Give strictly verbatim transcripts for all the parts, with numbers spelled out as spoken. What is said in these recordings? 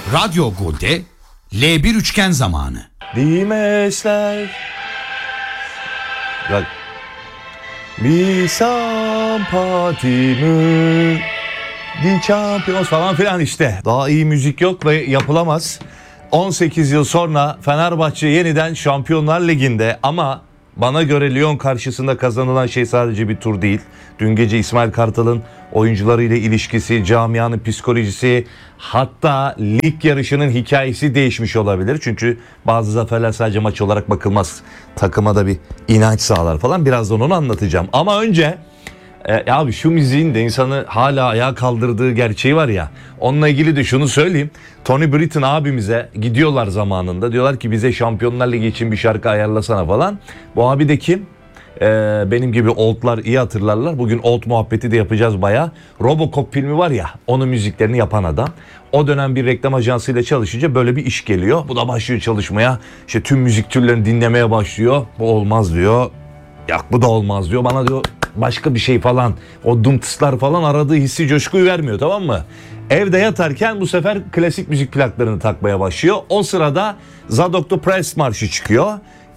Radyo Gol'de L bir üçgen zamanı. Dimesler. Bak. Mi sampatimi di champions falan filan işte. Daha iyi müzik yok ve yapılamaz. on sekiz yıl sonra Fenerbahçe yeniden Şampiyonlar Ligi'nde, ama bana göre Lyon karşısında kazanılan şey sadece bir tur değil. Dün gece İsmail Kartal'ın oyuncularıyla ilişkisi, camianın psikolojisi, hatta lig yarışının hikayesi değişmiş olabilir. Çünkü bazı zaferler sadece maç olarak bakılmaz. Takıma da bir inanç sağlar falan. Birazdan onu anlatacağım. Ama önce e, abi şu müziğin de insanı hala ayağa kaldırdığı gerçeği var ya. Onunla ilgili de şunu söyleyeyim. Tony Britton abimize gidiyorlar zamanında. Diyorlar ki bize Şampiyonlar Ligi için bir şarkı ayarlasana falan. Bu abi de kim? Ee, benim gibi oldlar iyi hatırlarlar. Bugün old muhabbeti de yapacağız bayağı. Robocop filmi var ya, onun müziklerini yapan adam. O dönem bir reklam ajansıyla çalışınca böyle bir iş geliyor. Bu da başlıyor çalışmaya. İşte tüm müzik türlerini dinlemeye başlıyor. Bu olmaz diyor. Ya bu da olmaz diyor. Bana diyor başka bir şey falan. O dımtıslar falan aradığı hissi, coşkuyu vermiyor, tamam mı? Evde yatarken bu sefer klasik müzik plaklarını takmaya başlıyor. O sırada Zadok'ta Press Marşı çıkıyor.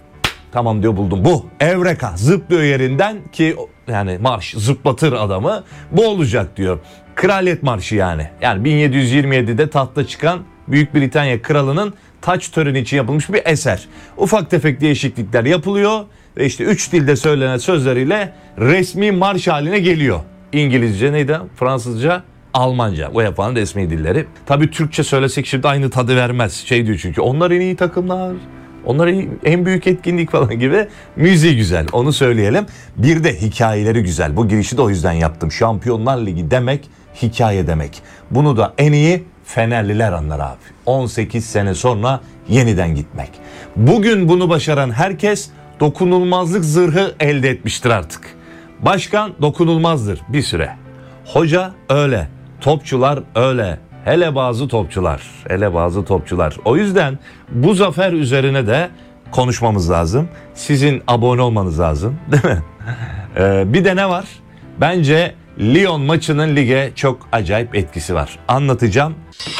Tamam diyor, buldum. Bu. Evreka. Zıplıyor yerinden ki yani marş zıplatır adamı. Bu olacak diyor. Kraliyet Marşı yani. Yani bin yedi yüz yirmi yedide tahta çıkan Büyük Britanya Kralı'nın taç töreni için yapılmış bir eser. Ufak tefek değişiklikler yapılıyor ve işte üç dilde söylenen sözleriyle resmi marş haline geliyor. İngilizce neydi? Fransızca, Almanca. U E F A'nın resmi dilleri. Tabii Türkçe söylesek şimdi aynı tadı vermez. Şey diyor çünkü onlar en iyi takımlar, onlar en büyük etkinlik falan gibi. Müziği güzel, onu söyleyelim. Bir de hikayeleri güzel. Bu girişi de o yüzden yaptım. Şampiyonlar Ligi demek hikaye demek. Bunu da en iyi Fenerliler anlar abi. on sekiz sene sonra yeniden gitmek. Bugün bunu başaran herkes dokunulmazlık zırhı elde etmiştir artık. Başkan dokunulmazdır bir süre. Hoca öyle. Topçular öyle. Hele bazı topçular. Hele bazı topçular. O yüzden bu zafer üzerine de konuşmamız lazım. Sizin abone olmanız lazım, değil mi? Ee, bir de ne var? Bence Lyon maçının lige çok acayip etkisi var. Anlatacağım.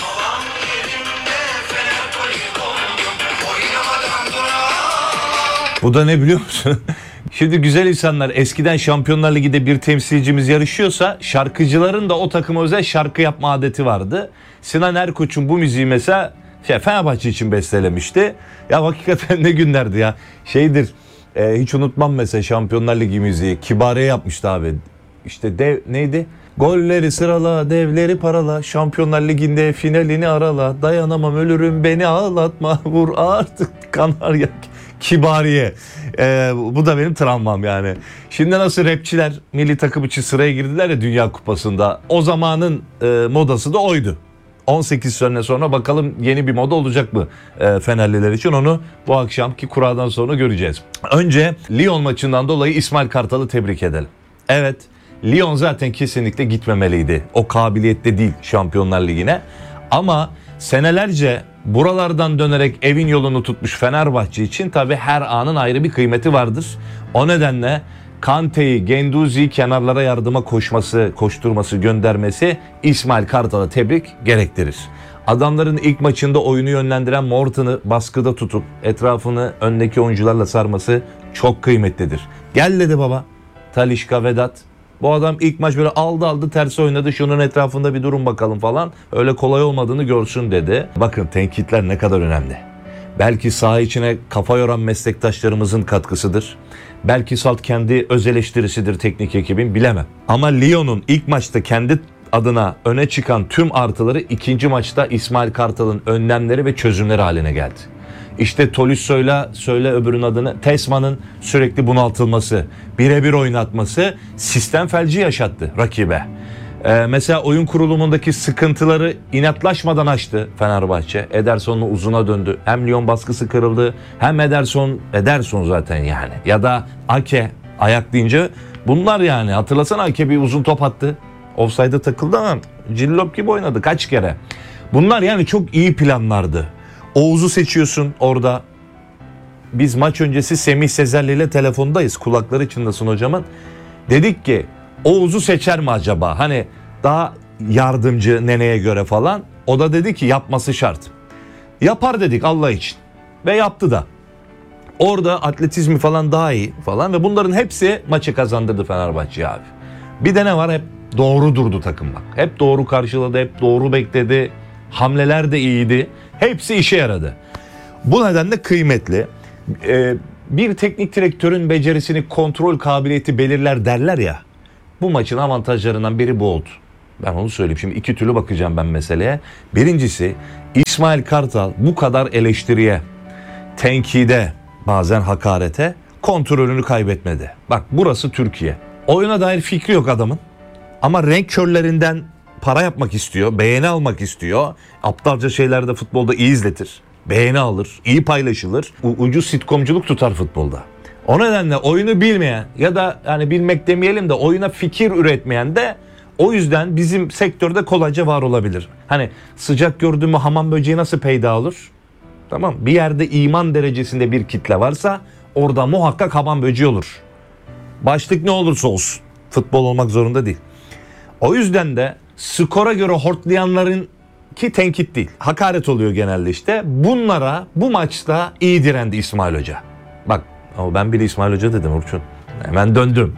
Bu da ne biliyor musun? Şimdi güzel insanlar, eskiden Şampiyonlar Ligi'de bir temsilcimiz yarışıyorsa şarkıcıların da o takıma özel şarkı yapma adeti vardı. Sinan Erkoç'un bu müziği mesela şey, Fenerbahçe için bestelemişti. Ya hakikaten ne günlerdi ya. Şeydir, e, hiç unutmam mesela Şampiyonlar Ligi müziği. Kibariye yapmıştı abi. İşte dev neydi? Golleri sırala, devleri parala, Şampiyonlar Ligi'nde finalini arala, dayanamam ölürüm beni ağlatma, vur artık kanarya. Kibariye. Ee, bu da benim travmam yani. Şimdi nasıl rapçiler milli takım için sıraya girdiler ya Dünya Kupası'nda. O zamanın e, modası da oydu. on sekiz sene sonra bakalım yeni bir moda olacak mı e, Fenerliler için, onu bu akşamki kuradan sonra göreceğiz. Önce Lyon maçından dolayı İsmail Kartal'ı tebrik edelim. Evet, Lyon zaten kesinlikle gitmemeliydi. O kabiliyette değil Şampiyonlar Ligi'ne. Ama senelerce buralardan dönerek evin yolunu tutmuş Fenerbahçe için tabii her anın ayrı bir kıymeti vardır. O nedenle Kante'yi, Genduzi'yi kenarlara yardıma koşması, koşturması, göndermesi İsmail Kartal'a tebrik gerektirir. Adamların ilk maçında oyunu yönlendiren Morton'u baskıda tutup etrafını öndeki oyuncularla sarması çok kıymetlidir. Gel dedi baba, Talisca, Vedat. Bu adam ilk maç böyle aldı aldı tersi oynadı, şunun etrafında bir durun bakalım falan. Öyle kolay olmadığını görsün dedi. Bakın tenkitler ne kadar önemli. Belki saha içine kafa yoran meslektaşlarımızın katkısıdır. Belki salt kendi öz eleştirisidir teknik ekibin, bilemem. Ama Lyon'un ilk maçta kendi adına öne çıkan tüm artıları ikinci maçta İsmail Kartal'ın önlemleri ve çözümleri haline geldi. İşte Tolisso söyle öbürünün adını, Tesman'ın sürekli bunaltılması, birebir oynatması sistem felci yaşattı rakibe. Ee, mesela oyun kurulumundaki sıkıntıları inatlaşmadan aştı Fenerbahçe. Ederson'la uzuna döndü. Hem Lyon baskısı kırıldı, hem Ederson, Ederson zaten yani. Ya da Ake ayak deyince bunlar yani. Hatırlasana, Ake bir uzun top attı. Offside'a takıldı ama cillop gibi oynadı kaç kere. Bunlar yani çok iyi planlardı. Oğuz'u seçiyorsun orada. Biz maç öncesi Semih Sezerli ile telefondayız. Kulakları çınlasın hocamın. Dedik ki Oğuz'u seçer mi acaba? Hani daha yardımcı Nene'ye göre falan. O da dedi ki yapması şart. Yapar dedik Allah için. Ve yaptı da. Orada atletizmi falan daha iyi falan ve bunların hepsi maçı kazandırdı Fenerbahçe abi. Bir de ne var, hep doğru durdu takım bak. Hep doğru karşıladı, hep doğru bekledi. Hamleler de iyiydi. Hepsi işe yaradı. Bu nedenle kıymetli. Ee, bir teknik direktörün becerisini kontrol kabiliyeti belirler derler ya. Bu maçın avantajlarından biri bu oldu. Ben onu söyleyeyim. Şimdi iki türlü bakacağım ben meseleye. Birincisi, İsmail Kartal bu kadar eleştiriye, tenkide, bazen hakarete kontrolünü kaybetmedi. Bak burası Türkiye. Oyuna dair fikri yok adamın. Ama renk körlerinden para yapmak istiyor, beğeni almak istiyor. Aptalca şeyler de futbolda iyi izletir. Beğeni alır, iyi paylaşılır. U- ucuz sitcomculuk tutar futbolda. O nedenle oyunu bilmeyen ya da yani bilmek demeyelim de oyuna fikir üretmeyen de o yüzden bizim sektörde kolayca var olabilir. Hani sıcak gördüğü mü hamam böceği nasıl peyda olur? Tamam, bir yerde iman derecesinde bir kitle varsa orada muhakkak hamam böceği olur. Başlık ne olursa olsun. Futbol olmak zorunda değil. O yüzden de skora göre hortlayanların ki tenkit değil, hakaret oluyor genelde işte. Bunlara bu maçta iyi direndi İsmail Hoca. Bak ama ben bile İsmail Hoca dedim Orçun. Hemen döndüm.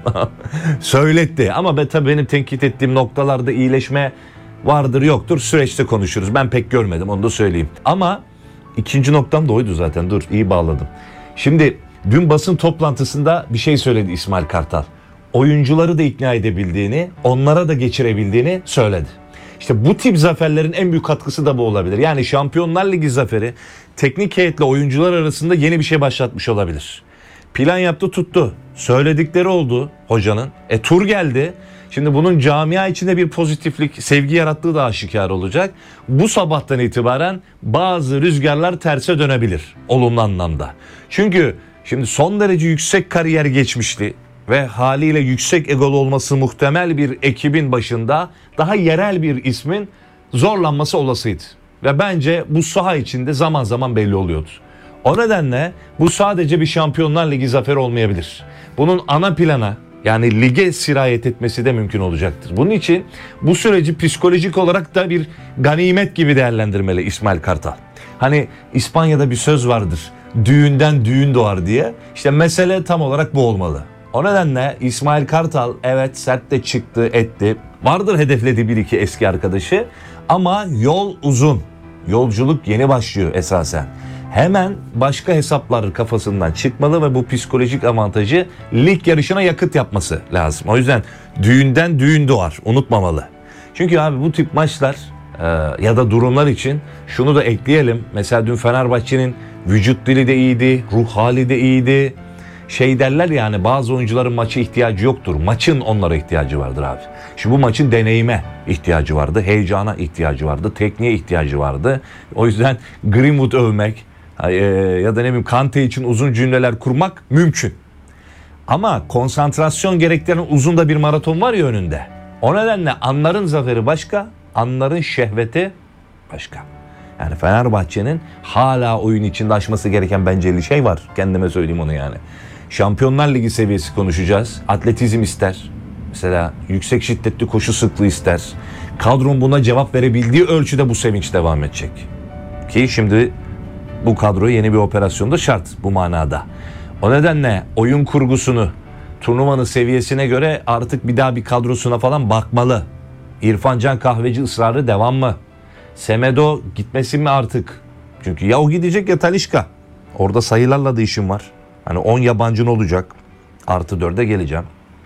Söyletti ama ben, tabii benim tenkit ettiğim noktalarda iyileşme vardır yoktur. Süreçte konuşuruz. Ben pek görmedim, onu da söyleyeyim. Ama ikinci noktam da oydu zaten. Dur, iyi bağladım. Şimdi dün basın toplantısında bir şey söyledi İsmail Kartal. Oyuncuları da ikna edebildiğini, onlara da geçirebildiğini söyledi. İşte bu tip zaferlerin en büyük katkısı da bu olabilir. Yani Şampiyonlar Ligi zaferi teknik heyetle oyuncular arasında yeni bir şey başlatmış olabilir. Plan yaptı, tuttu. Söyledikleri oldu hocanın. E tur geldi. Şimdi bunun camia içinde bir pozitiflik, sevgi yarattığı da aşikar olacak. Bu sabahtan itibaren bazı rüzgarlar terse dönebilir olumlu anlamda. Çünkü şimdi son derece yüksek kariyer geçmişli ve haliyle yüksek egolu olması muhtemel bir ekibin başında daha yerel bir ismin zorlanması olasıydı. Ve bence bu saha içinde zaman zaman belli oluyordu. O nedenle bu sadece bir Şampiyonlar Ligi zaferi olmayabilir. Bunun ana plana, yani lige sirayet etmesi de mümkün olacaktır. Bunun için bu süreci psikolojik olarak da bir ganimet gibi değerlendirmeli İsmail Kartal. Hani İspanya'da bir söz vardır, düğünden düğün doğar diye. İşte mesele tam olarak bu olmalı. O nedenle İsmail Kartal evet sert de çıktı etti. Vardır hedeflediği bir iki eski arkadaşı ama yol uzun. Yolculuk yeni başlıyor esasen. Hemen başka hesaplar kafasından çıkmalı ve bu psikolojik avantajı lig yarışına yakıt yapması lazım. O yüzden düğünden düğün doğar, unutmamalı. Çünkü abi bu tip maçlar e, ya da durumlar için şunu da ekleyelim. Mesela dün Fenerbahçe'nin vücut dili de iyiydi, ruh hali de iyiydi. Şey derler yani, bazı oyuncuların maça ihtiyacı yoktur. Maçın onlara ihtiyacı vardır abi. Şimdi bu maçın deneyime ihtiyacı vardı, heyecana ihtiyacı vardı, tekniğe ihtiyacı vardı. O yüzden Greenwood övmek ya da ne bileyim Kante için uzun cümleler kurmak mümkün. Ama konsantrasyon gerektiren uzun da bir maraton var ya önünde. O nedenle anların zaferi başka, anların şehveti başka. Yani Fenerbahçe'nin hala oyun içinde aşması gereken bence bir şey var. Kendime söyleyeyim onu yani. Şampiyonlar Ligi seviyesi konuşacağız. Atletizm ister. Mesela yüksek şiddetli koşu sıklığı ister. Kadron buna cevap verebildiği ölçüde bu sevinç devam edecek. Ki şimdi bu kadro yeni bir operasyonda şart bu manada. O nedenle oyun kurgusunu turnuvanın seviyesine göre artık bir daha bir kadrosuna falan bakmalı. İrfan Can Kahveci ısrarı devam mı? Semedo gitmesin mi artık? Çünkü ya o gidecek ya Talisca. Orada sayılarla da işim var. Hani on yabancın olacak. Artı dörde geleceğim.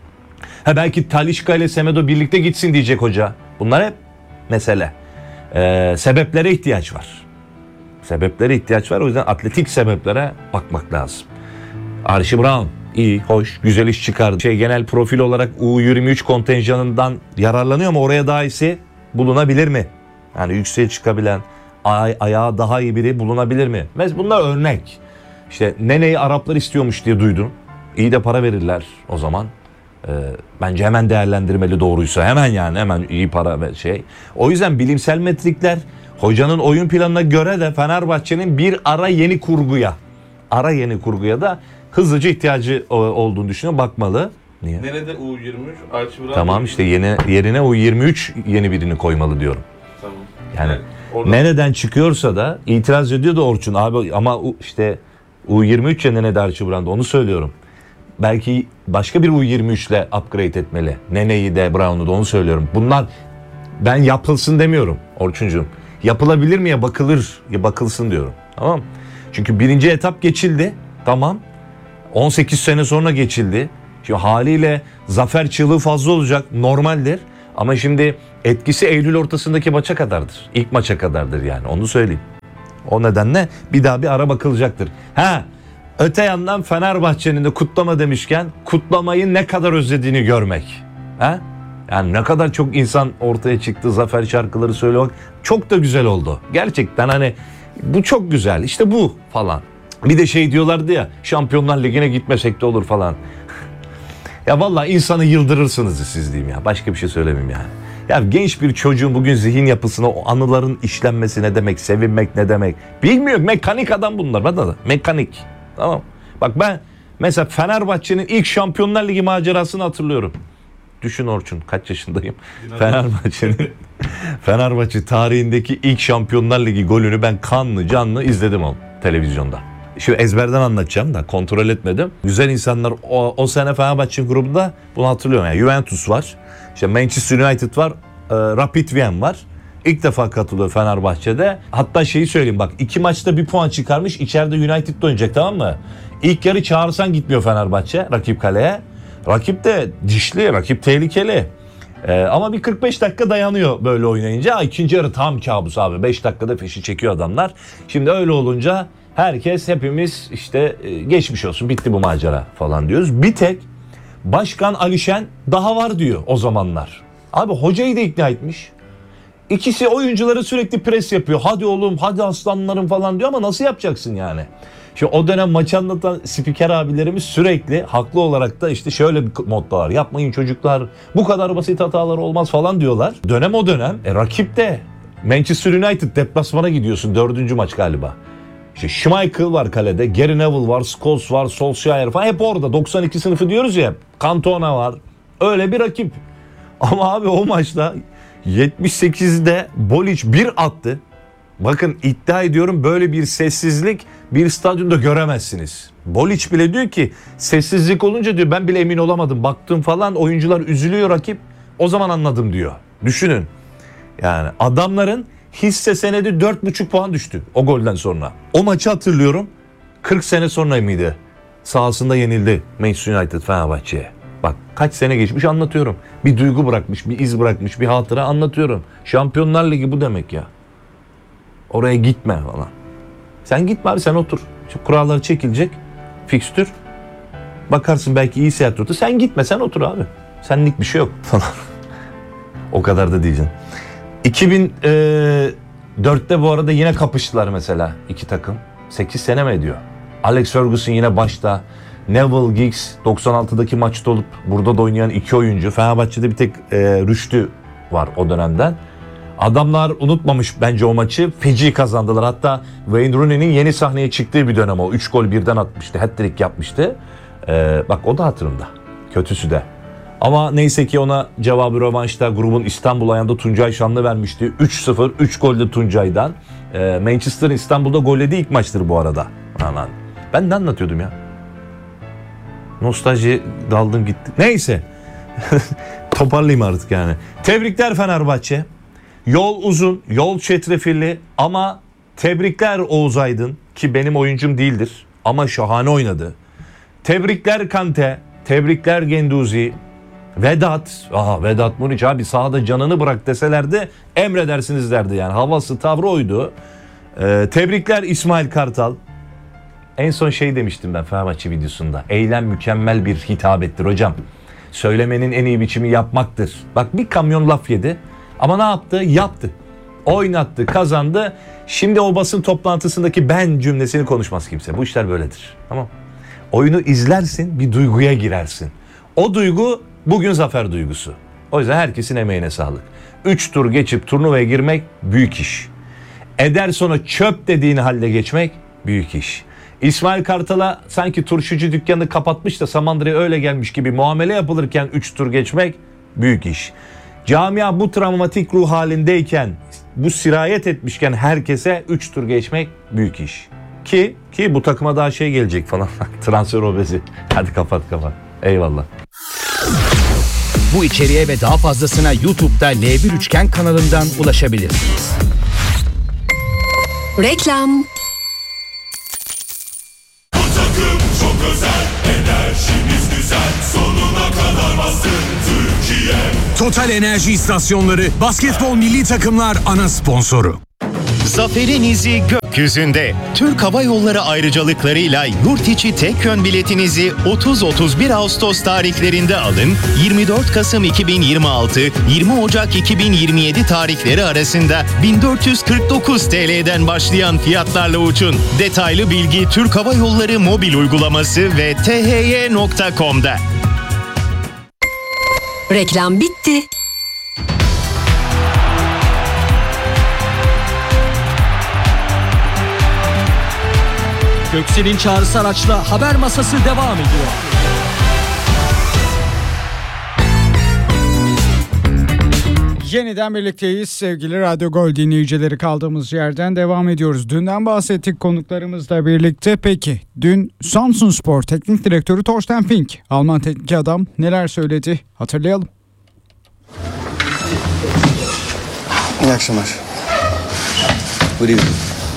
Ha belki Talisca ile Semedo birlikte gitsin diyecek hoca. Bunlar hep mesele. Ee, sebeplere ihtiyaç var. Sebeplere ihtiyaç var. O yüzden atletik sebeplere bakmak lazım. Archie Brown iyi, hoş, güzel iş çıkardı. Şey, genel profil olarak U yirmi üç kontenjanından yararlanıyor ama oraya daha iyisi bulunabilir mi? Yani yükseğe çıkabilen, ay- ayağı daha iyi biri bulunabilir mi? Mesela bunlar örnek. İşte Nene'yi Araplar istiyormuş diye duydum. İyi de para verirler o zaman. Ee, bence hemen değerlendirmeli doğruysa. Hemen yani hemen iyi para ve şey. O yüzden bilimsel metrikler hocanın oyun planına göre de Fenerbahçe'nin bir ara yeni kurguya, ara yeni kurguya da hızlıca ihtiyacı olduğunu düşünüyorum. Bakmalı. Niye? Nerede U yirmi üç? Archie Brown. Tamam işte yeni yerine U yirmi üç yeni birini koymalı diyorum. Tamam. Yani Evet, oradan- nereden çıkıyorsa da itiraz ediyor da Orçun abi ama u- işte U yirmi üç yerine de Archie Brown'da onu söylüyorum. Belki başka bir U yirmi üç ile upgrade etmeli. Nene'yi de Brown'u da onu söylüyorum. Bunlar ben yapılsın demiyorum Orçuncuğum. Yapılabilir mi ya bakılır ya bakılsın diyorum. Tamam. Çünkü birinci etap geçildi. Tamam. on sekiz sene sonra geçildi. Şimdi haliyle zafer çığlığı fazla olacak. Normaldir. Ama şimdi etkisi Eylül ortasındaki maça kadardır. İlk maça kadardır yani onu söyleyeyim. O nedenle bir daha bir ara bakılacaktır. Ha, öte yandan Fenerbahçe'nin de kutlama demişken kutlamayı ne kadar özlediğini görmek. Ha? Yani ne kadar çok insan ortaya çıktı, zafer şarkıları söylemek çok da güzel oldu. Gerçekten hani bu çok güzel işte bu falan. Bir de şey diyorlardı ya Şampiyonlar Ligi'ne gitmesek de olur falan. Ya vallahi insanı yıldırırsınız siz diyeyim ya. Başka bir şey söylemeyeyim yani. Ya genç bir çocuğun bugün zihin yapısına, o anıların işlenmesi ne demek, sevinmek ne demek. Bilmiyorum, mekanik adam bunlar. Bana da mekanik. Tamam. Bak ben mesela Fenerbahçe'nin ilk Şampiyonlar Ligi macerasını hatırlıyorum. Düşün Orçun kaç yaşındayım. Fenerbahçe'nin Fenerbahçe tarihindeki ilk Şampiyonlar Ligi golünü ben kanlı canlı izledim onu televizyonda. Şimdi ezberden anlatacağım da kontrol etmedim. Güzel insanlar o, o sene Fenerbahçe grubunda bunu hatırlıyorum. Yani Juventus var, işte Manchester United var, e, Rapid Wien var. İlk defa katılıyor Fenerbahçe'de. Hatta şeyi söyleyeyim bak iki maçta bir puan çıkarmış. İçeride United'da oynayacak tamam mı? İlk yarı çağırsan gitmiyor Fenerbahçe rakip kaleye. Rakip de dişli, rakip tehlikeli. Ee, ama bir kırk beş dakika dayanıyor böyle oynayınca. Ha, ikinci yarı tam kabus abi. beş dakikada fişi çekiyor adamlar. Şimdi öyle olunca herkes hepimiz işte e, geçmiş olsun bitti bu macera falan diyoruz. Bir tek Başkan Alişen daha var diyor o zamanlar. Abi hocayı da ikna etmiş. İkisi oyuncuları sürekli pres yapıyor. Hadi oğlum hadi aslanlarım falan diyor ama nasıl yapacaksın yani? Şimdi o dönem maçı anlatan spiker abilerimiz sürekli haklı olarak da işte şöyle bir moddalar. Yapmayın çocuklar bu kadar basit hatalar olmaz falan diyorlar. Dönem o dönem. E, rakip de Manchester United deplasmana gidiyorsun dördüncü maç galiba. İşte Schmeichel var kalede, Gary Neville var, Scholes var, Solskjaer falan hep orada. doksan iki sınıfı diyoruz ya. Cantona var. Öyle bir rakip. Ama abi o maçta yetmiş sekizde Boliç bir attı. Bakın iddia ediyorum böyle bir sessizlik bir stadyumda göremezsiniz. Boliç bile diyor ki sessizlik olunca diyor ben bile emin olamadım. Baktım falan oyuncular üzülüyor rakip. O zaman anladım diyor. Düşünün. Yani adamların hisse senedi dört buçuk puan düştü o golden sonra. O maçı hatırlıyorum. kırk sene sonra mıydı? Sahasında yenildi Manchester United Fenerbahçe'ye. Bak kaç sene geçmiş anlatıyorum. Bir duygu bırakmış, bir iz bırakmış, bir hatıra anlatıyorum. Şampiyonlar Ligi bu demek ya. Oraya gitme falan. Sen gitme abi sen otur. Şu kuralları çekilecek. Fikstür. Bakarsın belki iyi seyahat rotu. Sen gitme sen otur abi. Senlik bir şey yok falan. O kadar da diyeceksin. iki bin dörtte bu arada yine kapıştılar mesela iki takım. sekiz sene mi ediyor? Alex Ferguson yine başta. Neville Giggs doksan altıdaki maçta olup burada da oynayan iki oyuncu. Fenerbahçe'de bir tek e, Rüştü var o dönemden. Adamlar unutmamış bence o maçı. Feci kazandılar. Hatta Wayne Rooney'nin yeni sahneye çıktığı bir dönem o. üç gol birden atmıştı. Hat-trick yapmıştı. Ee, bak o da hatırımda. Kötüsü de. Ama neyse ki ona cevabı rövanşta grubun İstanbul ayağında Tuncay Şanlı vermişti. üç sıfır. üç gol de Tuncay'dan. Ee, Manchester İstanbul'da gollediği ilk maçtır bu arada. Aman. Ben ne anlatıyordum ya? Nostalji daldım gitti. Neyse. Toparlayayım artık yani. Tebrikler Fenerbahçe. Yol uzun, yol çetrefilli ama tebrikler Oğuz Aydın ki benim oyuncum değildir ama şahane oynadı. Tebrikler Kante, tebrikler Genduzi, Vedat, aha Vedat Muriç abi sahada canını bırak deselerdi emredersiniz derdi yani havası tavrı oydu. Ee, tebrikler İsmail Kartal. En son şey demiştim ben Fenerbahçe videosunda. Eylem mükemmel bir hitabettir hocam. Söylemenin en iyi biçimi yapmaktır. Bak bir kamyon laf yedi. Ama ne yaptı? Yaptı. Oynattı, kazandı. Şimdi o basın toplantısındaki ben cümlesini konuşmaz kimse. Bu işler böyledir. Tamam. Oyunu izlersin, bir duyguya girersin. O duygu bugün zafer duygusu. O yüzden herkesin emeğine sağlık. Üç tur geçip turnuvaya girmek büyük iş. Ederson'a çöp dediğin halde geçmek büyük iş. İsmail Kartal'a sanki turşucu dükkanı kapatmış da Samandıra'ya öyle gelmiş gibi muamele yapılırken üç tur geçmek büyük iş. Camia bu travmatik ruh halindeyken, bu sirayet etmişken herkese üç tur geçmek büyük iş. Ki ki bu takıma daha şey gelecek falan. Transfer obezi. Hadi kapat kapat. Eyvallah. Bu içeriğe ve daha fazlasına YouTube'da L bir Üçgen kanalından ulaşabilirsiniz. Reklam. Bu takım çok özel, enerjimiz güzel, sonuna kadar bastın Türkiye. Total Enerji İstasyonları Basketbol Milli Takımlar ana sponsoru. Zaferin izi gökyüzünde. Türk Hava Yolları ayrıcalıklarıyla yurt içi tek yön biletinizi otuz otuz bir Ağustos tarihlerinde alın. yirmi dört Kasım iki bin yirmi altı yirmi Ocak iki bin yirmi yedi tarihleri arasında bin dört yüz kırk dokuz T L'den başlayan fiyatlarla uçun. Detaylı bilgi Türk Hava Yolları mobil uygulaması ve t h y nokta com'da. Reklam bitti. Göksel'in çağrısı araçla haber masası devam ediyor. Yeniden birlikteyiz sevgili Radyo Gol dinleyicileri, kaldığımız yerden devam ediyoruz. Dünden bahsettik konuklarımızla birlikte. Peki dün Samsunspor Teknik Direktörü Thorsten Fink, Alman teknik adam neler söyledi hatırlayalım. İyi akşamlar. Good evening.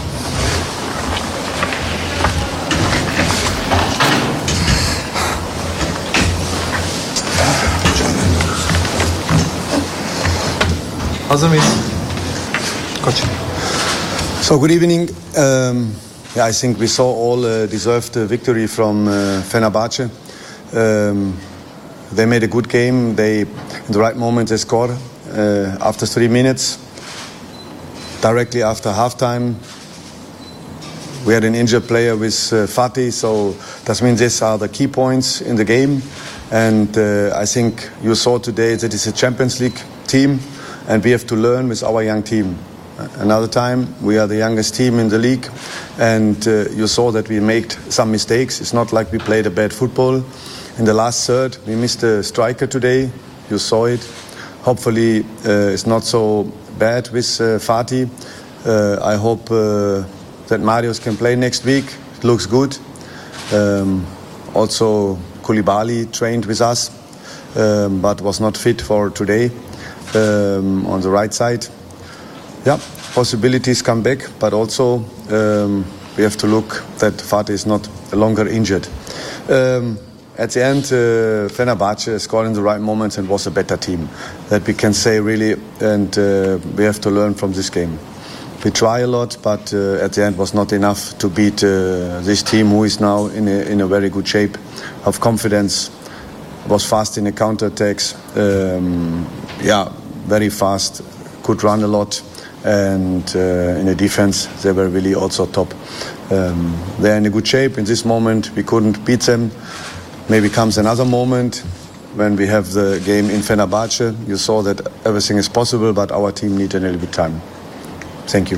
Hazır mıyız? Coach. So good evening. Um, yeah, I think we saw all uh, deserved uh, victory from uh, Fenerbahce. Um, they made a good game. They, in the right moment, they scored uh, after three minutes. Directly after halftime, we had an injured player with uh, Fatih, so that means these are the key points in the game. And uh, I think you saw today that it's a Champions League team. And we have to learn with our young team. Another time, we are the youngest team in the league, and uh, you saw that we made some mistakes. It's not like we played a bad football. In the last third, we missed a striker today. You saw it. Hopefully, uh, it's not so bad with uh, Fatih. Uh, I hope uh, that Marius can play next week. It looks good. Um, also, Koulibaly trained with us, um, but was not fit for today. Um, on the right side, yeah, possibilities come back, but also um, we have to look that Fatih is not longer injured. Um, at the end, uh, Fenerbahce scored in the right moments and was a better team. That we can say really, and uh, we have to learn from this game. We try a lot, but uh, at the end was not enough to beat uh, this team, who is now in a, in a very good shape, of confidence. Was fast in the counter-attacks, um, yeah, very fast, could run a lot, and uh, in the defense they were really also top. Um, they're in a good shape. In this moment we couldn't beat them. Maybe comes another moment when we have the game in Fenerbahce. You saw that everything is possible, but our team needs a little bit time. Thank you.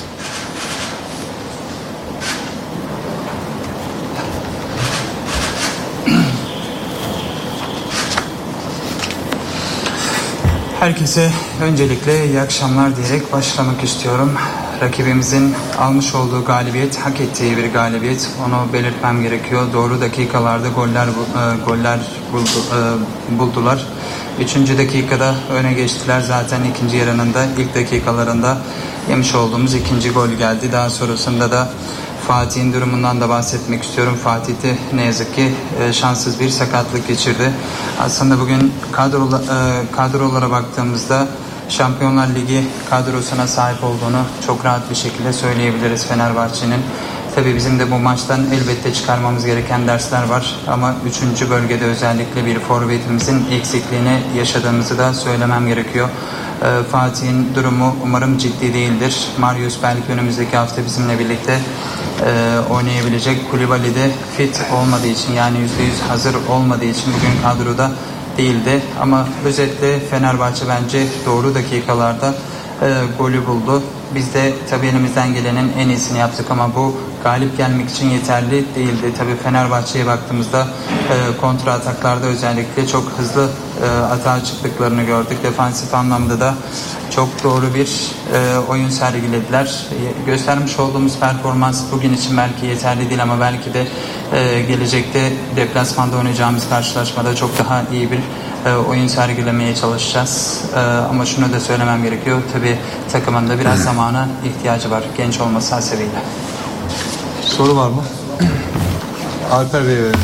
Herkese öncelikle iyi akşamlar diyerek başlamak istiyorum. Rakibimizin almış olduğu galibiyet, hak ettiği bir galibiyet. Onu belirtmem gerekiyor. Doğru dakikalarda goller e, goller buldu, e, buldular. Üçüncü dakikada öne geçtiler. Zaten ikinci yarının da ilk dakikalarında yemiş olduğumuz ikinci gol geldi. Daha sonrasında da Fatih'in durumundan da bahsetmek istiyorum. Fatih de ne yazık ki e, şanssız bir sakatlık geçirdi. Aslında bugün kadro, e, kadrolara baktığımızda Şampiyonlar Ligi kadrosuna sahip olduğunu çok rahat bir şekilde söyleyebiliriz Fenerbahçe'nin. Tabii bizim de bu maçtan elbette çıkarmamız gereken dersler var. Ama üçüncü bölgede özellikle bir forvetimizin eksikliğini yaşadığımızı da söylemem gerekiyor. Ee, Fatih'in durumu umarım ciddi değildir. Marius belki önümüzdeki hafta bizimle birlikte e, oynayabilecek. Koulibaly de fit olmadığı için, yani yüzde yüz hazır olmadığı için bugün kadroda değildi. Ama özetle Fenerbahçe bence doğru dakikalarda e, golü buldu. Biz de tabii elimizden gelenin en iyisini yaptık ama bu galip gelmek için yeterli değildi. Tabii Fenerbahçe'ye baktığımızda e, kontra ataklarda özellikle çok hızlı e, atağa çıktıklarını gördük. Defansif anlamda da çok doğru bir e, oyun sergilediler. E, göstermiş olduğumuz performans bugün için belki yeterli değil ama belki de e, gelecekte deplasmanda oynayacağımız karşılaşmada çok daha iyi bir e, oyun sergilemeye çalışacağız. E, ama şunu da söylemem gerekiyor. Tabii takımın da biraz zamana ihtiyacı var genç olması hasebiyle. Soru var mı? Alper Bey'e verelim.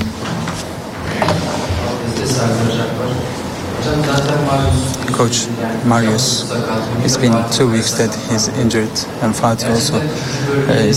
Coach Marius, it's been two weeks that he's injured and Fatih also uh, is